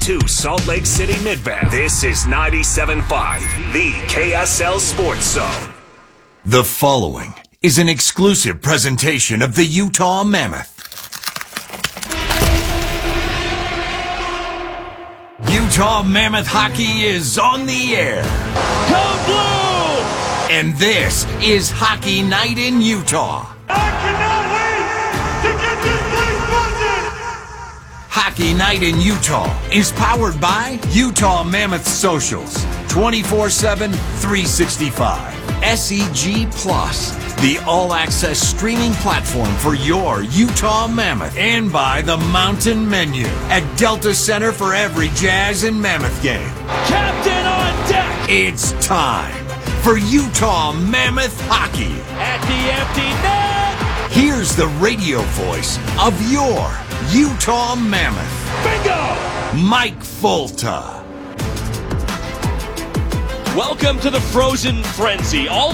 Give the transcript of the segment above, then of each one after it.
92 Salt Lake City Mid-Bend. This is 97.5, the KSL Sports Zone. The following is an exclusive presentation of the Utah Mammoth. Utah Mammoth hockey is on the air. Go Blue! And this is Hockey Night in Utah. I cannot wait to get this place buzzing! Hockey Night in Utah is powered by Utah Mammoth Socials, 24/7, 365. SEG Plus, the all-access streaming platform for your Utah Mammoth, and by the Mountain Menu at Delta Center for every Jazz and Mammoth game. Captain on deck! It's time for Utah Mammoth hockey. At the empty net! Here's the radio voice of your Utah Mammoth, Bingo! Mike Folta. Welcome to the Frozen Frenzy. All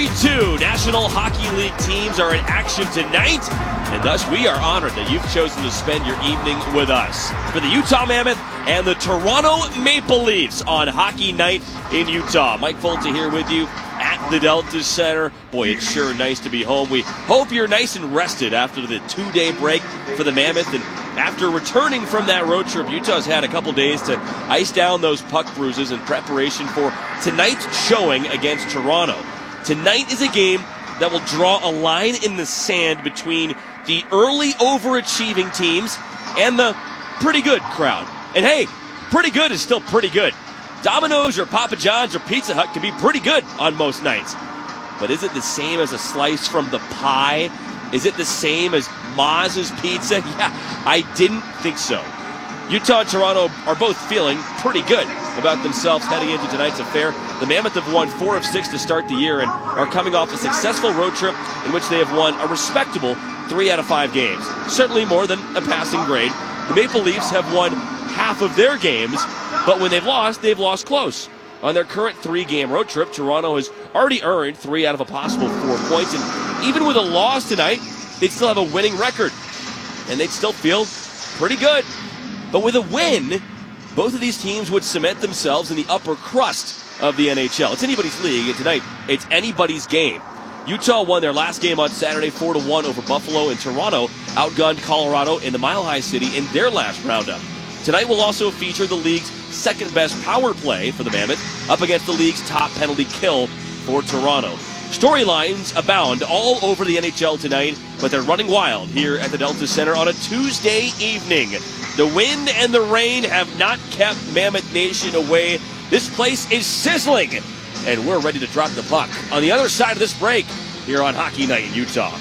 32 National Hockey League teams are in action tonight, and thus we are honored that you've chosen to spend your evening with us for the Utah Mammoth and the Toronto Maple Leafs on Hockey Night in Utah. Mike Folta here with you at the Delta Center. Boy, it's sure nice to be home. We hope you're nice and rested after the two-day break for the Mammoth, and after returning from that road trip, Utah's had a couple days to ice down those puck bruises in preparation for tonight's showing against Toronto. Tonight is a game that will draw a line in the sand between the early overachieving teams and the pretty good crowd. And hey, pretty good is still pretty good. Domino's or Papa John's or Pizza Hut can be pretty good on most nights. But is it the same as a slice from the pie? Is it the same as Maz's Pizza? Yeah, I didn't think so. Utah and Toronto are both feeling pretty good about themselves heading into tonight's affair. The Mammoth have won 4 of 6 to start the year and are coming off a successful road trip in which they have won a respectable 3 out of 5 games. Certainly more than a passing grade. The Maple Leafs have won half of their games, but when they've lost close. On their current 3-game road trip, Toronto has already earned 3 out of a possible 4 points, and even with a loss tonight, they'd still have a winning record, and they'd still feel pretty good. But with a win, both of these teams would cement themselves in the upper crust of the NHL. It's anybody's league, and tonight, it's anybody's game. Utah won their last game on Saturday 4-1 over Buffalo, and Toronto outgunned Colorado in the Mile High City in their last roundup. Tonight will also feature the league's second-best power play for the Mammoth up against the league's top penalty kill for Toronto. Storylines abound all over the NHL tonight, but they're running wild here at the Delta Center on a Tuesday evening. The wind and the rain have not kept Mammoth Nation away. This place is sizzling, and we're ready to drop the puck on the other side of this break here on Hockey Night in Utah.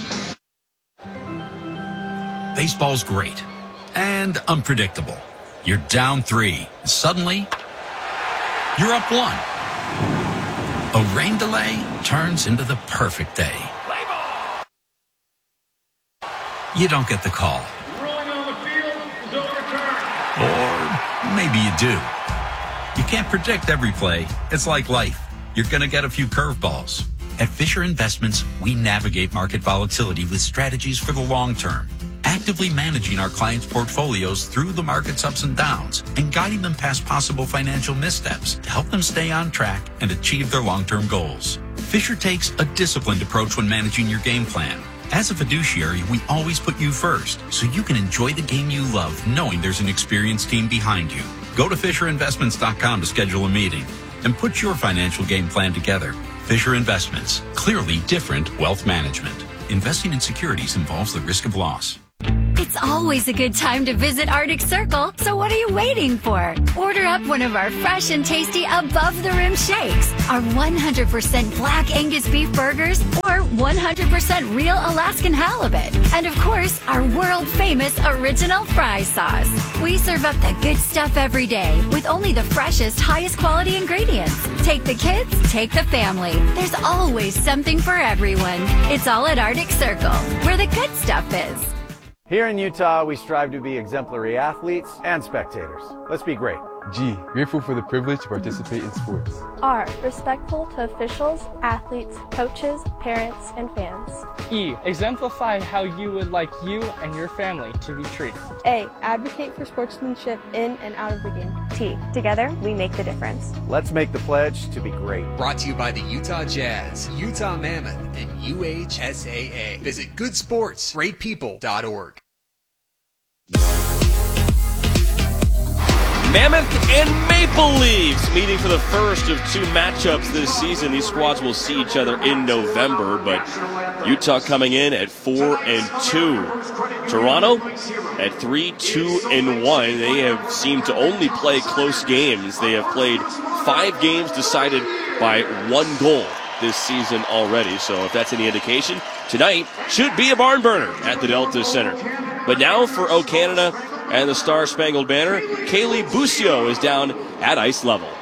Baseball's great and unpredictable. You're down 3. Suddenly, you're up 1. A rain delay turns into the perfect day. You don't get the call. Rolling on the field is overturned. Or maybe you do. You can't predict every play. It's like life. You're going to get a few curveballs. At Fisher Investments, we navigate market volatility with strategies for the long term, actively managing our clients' portfolios through the market's ups and downs and guiding them past possible financial missteps to help them stay on track and achieve their long-term goals. Fisher takes a disciplined approach when managing your game plan. As a fiduciary, we always put you first, so you can enjoy the game you love knowing there's an experienced team behind you. Go to FisherInvestments.com to schedule a meeting and put your financial game plan together. Fisher Investments, clearly different wealth management. Investing in securities involves the risk of loss. It's always a good time to visit Arctic Circle, so what are you waiting for? Order up one of our fresh and tasty above-the-rim shakes, our 100% Black Angus beef burgers, or 100% real Alaskan halibut, and of course, our world-famous original fry sauce. We serve up the good stuff every day with only the freshest, highest quality ingredients. Take the kids, take the family. There's always something for everyone. It's all at Arctic Circle, where the good stuff is. Here in Utah, we strive to be exemplary athletes and spectators. Let's be great. G. Grateful for the privilege to participate in sports. R. Respectful to officials, athletes, coaches, parents, and fans. E. Exemplify how you would like you and your family to be treated. A. Advocate for sportsmanship in and out of the game. T. Together, we make the difference. Let's make the pledge to be great. Brought to you by the Utah Jazz, Utah Mammoth, and UHSAA. Visit goodsportsgreatpeople.org. Mammoth and Maple Leafs meeting for the first of two matchups this season. These squads will see each other in November, but Utah coming in at 4-2. Toronto at 3-2-1. They have seemed to only play close games. They have played 5 games decided by 1 goal this season already. So if that's any indication, tonight should be a barn burner at the Delta Center. But now for O Canada and the Star Spangled Banner, Kaylee Busio is down at ice level.